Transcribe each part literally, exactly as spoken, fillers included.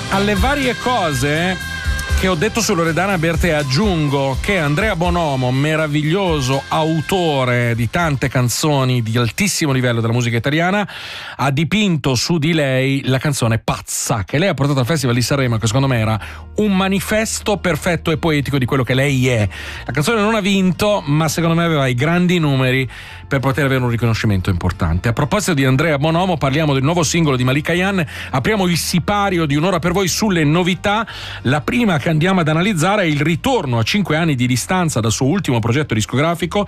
alle varie cose che ho detto su Loredana Bertè aggiungo che Andrea Bonomo, meraviglioso autore di tante canzoni di altissimo livello della musica italiana, ha dipinto su di lei la canzone Pazza, che lei ha portato al Festival di Sanremo, che secondo me era un manifesto perfetto e poetico di quello che lei è. La canzone non ha vinto, ma secondo me aveva i grandi numeri per poter avere un riconoscimento importante. A proposito di Andrea Bonomo, parliamo del nuovo singolo di Malika Ayane, apriamo il sipario di un'ora per voi sulle novità. La prima che andiamo ad analizzare è il ritorno a cinque anni di distanza dal suo ultimo progetto discografico.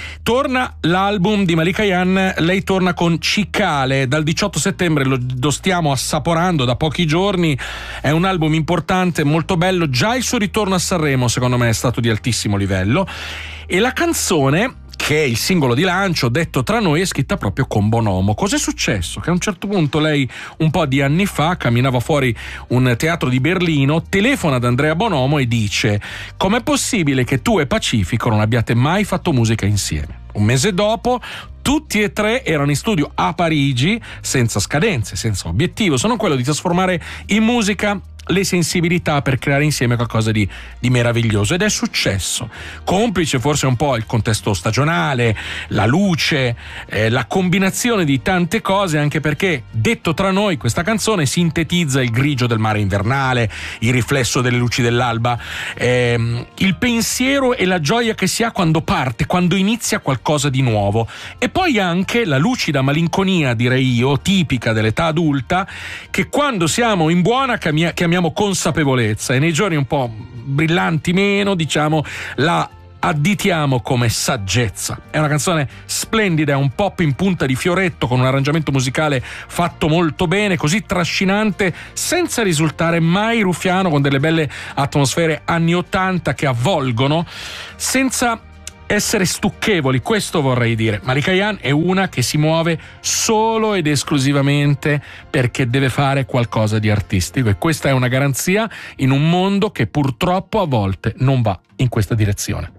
Torna l'album di Malika Ayane, lei torna con Cicale, dal diciotto settembre lo, lo stiamo assaporando da pochi giorni, è un album importante, molto bello, già il suo ritorno a Sanremo secondo me è stato di altissimo livello, e la canzone, che è il singolo di lancio, detto tra noi, è scritta proprio con Bonomo. Cos'è successo? Che a un certo punto lei, un po' di anni fa, camminava fuori un teatro di Berlino, telefona ad Andrea Bonomo e dice: com'è possibile che tu e Pacifico non abbiate mai fatto musica insieme? Un mese dopo tutti e tre erano in studio a Parigi, senza scadenze, senza obiettivo, se non quello di trasformare in musica le sensibilità per creare insieme qualcosa di, di meraviglioso, ed è successo, complice forse un po' il contesto stagionale, la luce, eh, la combinazione di tante cose, anche perché, detto tra noi, questa canzone sintetizza il grigio del mare invernale, il riflesso delle luci dell'alba, ehm, il pensiero e la gioia che si ha quando parte, quando inizia qualcosa di nuovo, e poi anche la lucida malinconia, direi io, tipica dell'età adulta, che quando siamo in buona chiamia- chiamiamo consapevolezza, e nei giorni un po' brillanti meno, diciamo, la additiamo come saggezza. È una canzone splendida, è un pop in punta di fioretto con un arrangiamento musicale fatto molto bene, così trascinante, senza risultare mai ruffiano, con delle belle atmosfere anni ottanta che avvolgono, senza essere stucchevoli, questo vorrei dire. Malika Ayane è una che si muove solo ed esclusivamente perché deve fare qualcosa di artistico, e questa è una garanzia in un mondo che purtroppo a volte non va in questa direzione.